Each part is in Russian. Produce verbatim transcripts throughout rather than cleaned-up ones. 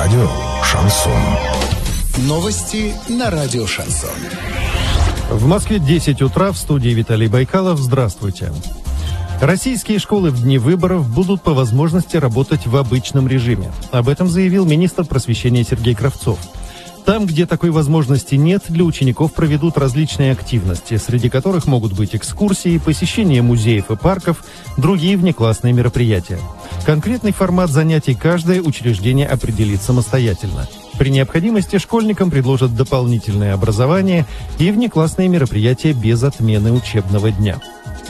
Радио «Шансон». Новости на радио «Шансон». В Москве десять утра, в студии Виталий Байкалов. Здравствуйте. Российские школы в дни выборов будут по возможности работать в обычном режиме. Об этом заявил министр просвещения Сергей Кравцов. Там, где такой возможности нет, для учеников проведут различные активности, среди которых могут быть экскурсии, посещение музеев и парков, другие внеклассные мероприятия. Конкретный формат занятий каждое учреждение определит самостоятельно. При необходимости школьникам предложат дополнительное образование и внеклассные мероприятия без отмены учебного дня.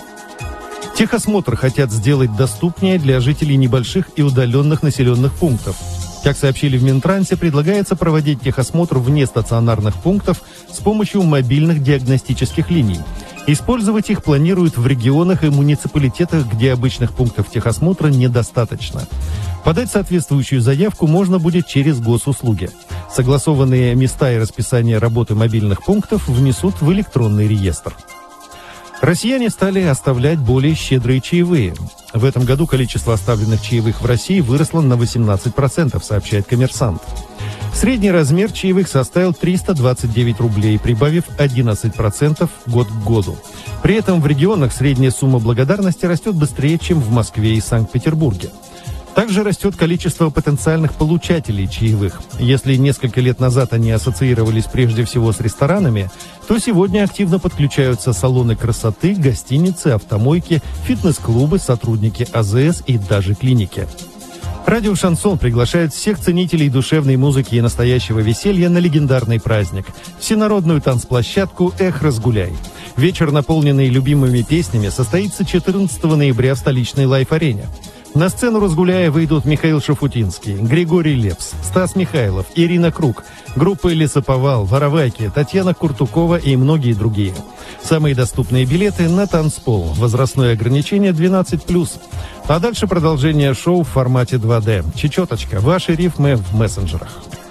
Техосмотр хотят сделать доступнее для жителей небольших и удаленных населенных пунктов. Как сообщили в Минтрансе, предлагается проводить техосмотр вне стационарных пунктов с помощью мобильных диагностических линий. Использовать их планируют в регионах и муниципалитетах, где обычных пунктов техосмотра недостаточно. Подать соответствующую заявку можно будет через госуслуги. Согласованные места и расписание работы мобильных пунктов внесут в электронный реестр. Россияне стали оставлять более щедрые чаевые. В этом году количество оставленных чаевых в России выросло на восемнадцать процентов, сообщает «Коммерсант». Средний размер чаевых составил триста двадцать девять рублей, прибавив одиннадцать процентов год к году. При этом в регионах средняя сумма благодарности растет быстрее, чем в Москве и Санкт-Петербурге. Также растет количество потенциальных получателей чаевых. Если несколько лет назад они ассоциировались прежде всего с ресторанами, то сегодня активно подключаются салоны красоты, гостиницы, автомойки, фитнес-клубы, сотрудники А Зэ Эс и даже клиники. Радио «Шансон» приглашает всех ценителей душевной музыки и настоящего веселья на легендарный праздник – всенародную танцплощадку «Эх, разгуляй». Вечер, наполненный любимыми песнями, состоится четырнадцатого ноября в столичной Лайф-арене. На сцену «Разгуляя» выйдут Михаил Шафутинский, Григорий Лепс, Стас Михайлов, Ирина Круг, группы «Лесоповал», «Воровайки», Татьяна Куртукова и многие другие. Самые доступные билеты на танцпол. Возрастное ограничение двенадцать плюс. А дальше продолжение шоу в формате два дэ. Чечеточка. Ваши рифмы в мессенджерах.